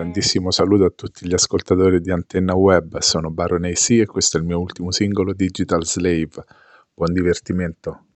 grandissimo saluto a tutti gli ascoltatori di Antenna Web, sono Baron AC e questo è il mio ultimo singolo, Digital Slave. Buon divertimento.